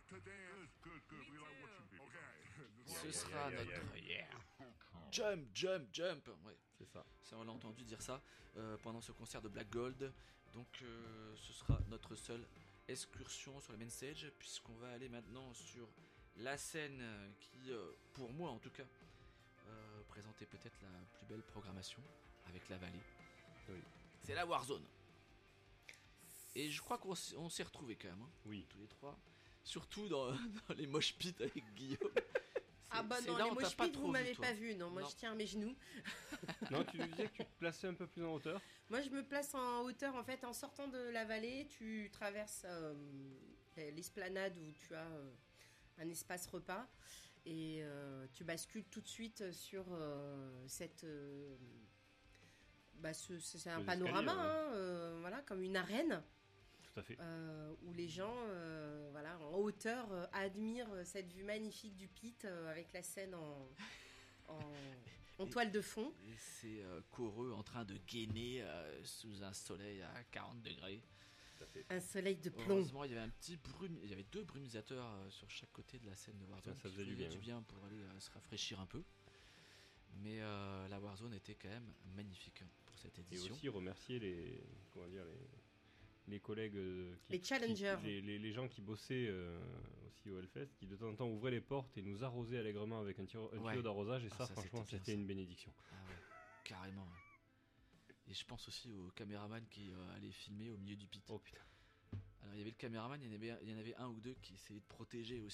Ce sera notre jump. Ouais, c'est ça. On l'a entendu dire ça pendant ce concert de Black Gold. Donc ce sera notre seule excursion sur le main stage, puisqu'on va aller maintenant sur la scène qui, pour moi en tout cas, présentait peut-être la plus belle programmation avec la vallée. Oui. C'est la Warzone. Et je crois qu'on s'est retrouvés quand même, oui. Tous les trois. Surtout dans les mosh pits avec Guillaume. Ah bah non, les mosh pits, vous m'avez pas vu, non, moi je tiens à mes genoux. Non, tu nous disais que tu te plaçais un peu plus en hauteur. Moi je me place en hauteur, en fait, en sortant de la vallée, tu traverses l'esplanade où tu as un espace repas et tu bascules tout de suite sur cette... c'est un panorama, voilà, comme une arène. Tout à fait. Où les gens, en hauteur, admirent cette vue magnifique du pit avec la scène en toile de fond. Et c'est Coreux en train de gainer sous un soleil à 40 degrés. Tout à fait. Un soleil de plomb. Heureusement, il y avait il y avait 2 brumisateurs sur chaque côté de la scène de Warzone. Ça faisait du bien pour aller se rafraîchir un peu. Mais la Warzone était quand même magnifique pour cette édition. Et aussi remercier les collègues, les challengers, les gens qui bossaient aussi au Hellfest, qui de temps en temps ouvraient les portes et nous arrosaient allègrement avec un tuyau d'arrosage, et ça franchement c'était une bénédiction. Ah ouais, carrément. Et je pense aussi au caméraman qui allait filmer au milieu du pit. Oh putain. Alors il y avait le caméraman, il y en avait un ou deux qui essayaient de protéger aussi